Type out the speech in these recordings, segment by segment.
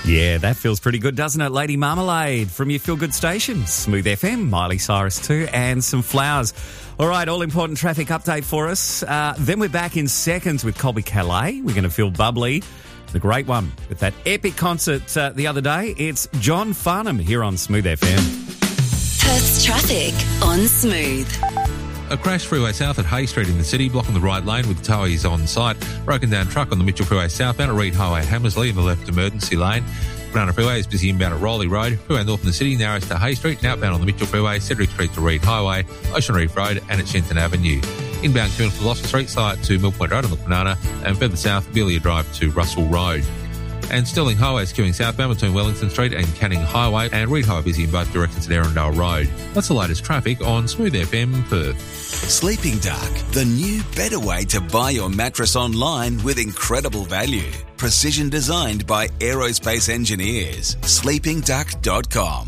Yeah, that feels pretty good, doesn't it? Lady Marmalade from your Feel Good station. Smooth FM, Miley Cyrus too, and some flowers. All right, all-important traffic update for us. Then we're back in seconds with Colby Calais. We're going to feel bubbly. The great one with that epic concert the other day. It's John Farnham here on Smooth FM. Perth's traffic on Smooth. A crash freeway south at Hay Street in the city, blocking the right lane with towies on site. Broken down truck on the Mitchell Freeway southbound at Reed Highway, Hammersley in the left emergency lane. Banana Freeway is busy inbound at Rowley Road. Freeway north in the city narrows to Hay Street and outbound on the Mitchell Freeway, Cedric Street to Reed Highway, Ocean Reef Road and at Shenton Avenue. Inbound coming from Gloucester Street, Side to Mill Point Road on the Banana, and further south, Belia Drive to Russell Road. And Stirling Highway is queuing southbound between Wellington Street and Canning Highway, and Reed Highway busy in both directions at Arundel Road. That's the latest traffic on Smooth FM Perth. Sleeping Dark, the new better way to buy your mattress online with incredible value. Precision designed by aerospace engineers. sleepingduck.com.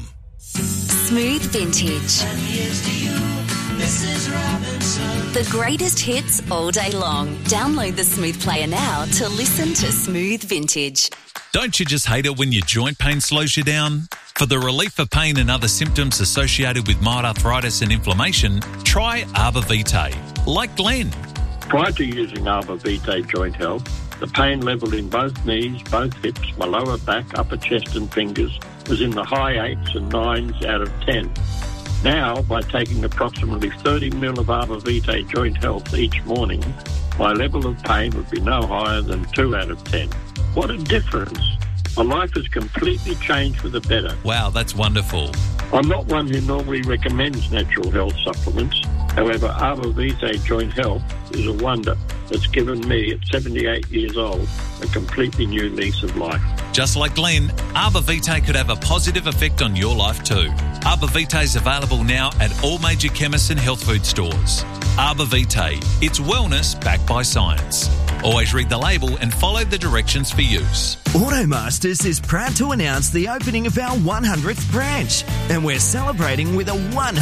Smooth Vintage. And here's to you, Mrs. Robinson. The greatest hits all day long. Download the Smooth Player now to listen to Smooth Vintage. Don't you just hate it when your joint pain slows you down? For the relief of pain and other symptoms associated with mild arthritis and inflammation, try Arbor Vitae, like Glenn. Prior to using Arbor Vitae Joint Health, the pain level in both knees, both hips, my lower back, upper chest and fingers was in the high 8s and 9s out of 10. Now, by taking approximately 30 ml of Arbor Vitae Joint Health each morning, my level of pain would be no higher than 2 out of 10. What a difference. My life has completely changed for the better. Wow, that's wonderful. I'm not one who normally recommends natural health supplements. However, Arbor Vitae Joint Health is a wonder that's given me, at 78 years old, a completely new lease of life. Just like Glenn, Arbor Vitae could have a positive effect on your life too. Arbor Vitae is available now at all major chemists and health food stores. Arbor Vitae, it's wellness backed by science. Always read the label and follow the directions for use. Automasters is proud to announce the opening of our 100th branch, and we're celebrating with a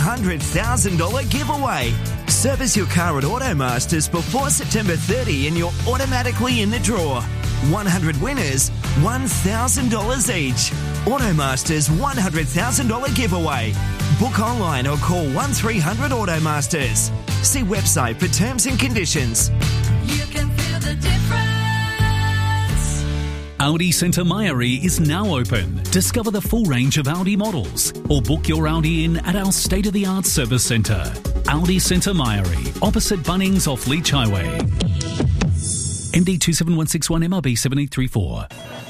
$100,000 giveaway. Service your car at Automasters before September 30 and you're automatically in the draw. 100 winners, $1,000 each. Automasters $100,000 giveaway. Book online or call 1300 Automasters. See website for terms and conditions. You can feel the difference. Audi Centre Mairie is now open. Discover the full range of Audi models or book your Audi in at our state-of-the-art service centre. Audi Centre Mairie, opposite Bunnings off Leach Highway. MD 27161 MRB 7834.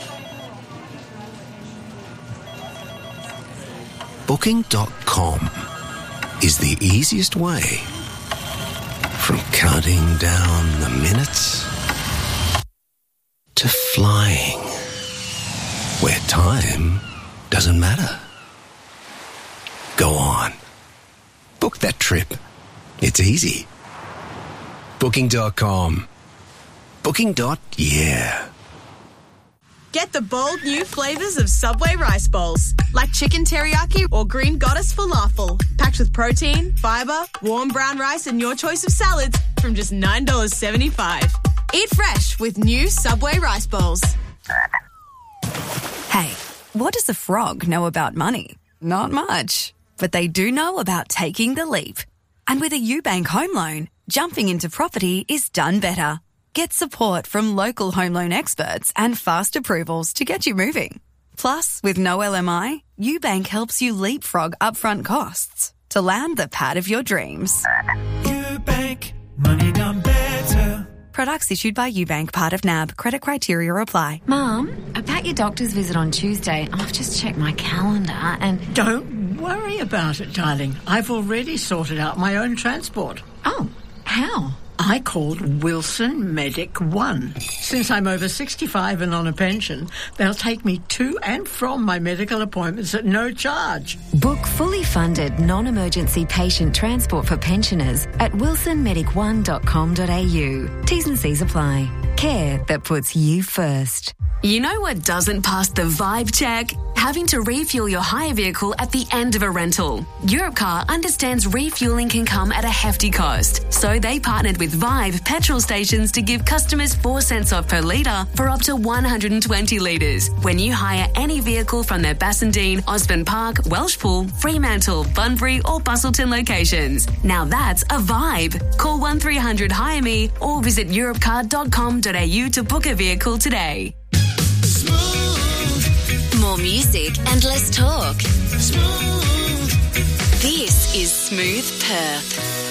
Booking.com is the easiest way from counting down the minutes to flying where time doesn't matter. Go on. Book that trip. It's easy. Booking.com. Booking.yeah. Get the bold new flavours of Subway rice bowls, like chicken teriyaki or green goddess falafel, packed with protein, fibre, warm brown rice and your choice of salads from just $9.75. Eat fresh with new Subway rice bowls. Hey, what does a frog know about money? Not much, but they do know about taking the leap. And with a UBank home loan, jumping into property is done better. Get support from local home loan experts and fast approvals to get you moving. Plus, with no LMI, UBank helps you leapfrog upfront costs to land the pad of your dreams. UBank, money done better. Products issued by UBank, part of NAB. Credit criteria apply. Mum, about your doctor's visit on Tuesday, I've just checked my calendar and... Don't worry about it, darling. I've already sorted out my own transport. Oh, how? I called Wilson Medic One. Since I'm over 65 and on a pension, they'll take me to and from my medical appointments at no charge. Book fully funded non-emergency patient transport for pensioners at wilsonmedic1.com.au. T's and C's apply. Care that puts you first. You know what doesn't pass the vibe check? having to refuel your hire vehicle at the end of a rental. Europcar understands refueling can come at a hefty cost, so they partnered with Vibe petrol stations to give customers 4 cents off per litre for up to 120 litres when you hire any vehicle from their Bassendean, Osborne Park, Welshpool, Fremantle, Bunbury or Busselton locations. Now that's a vibe. Call 1300 Hire Me or visit europcar.com.au to book a vehicle today. More music and less talk. This is Smooth Perth.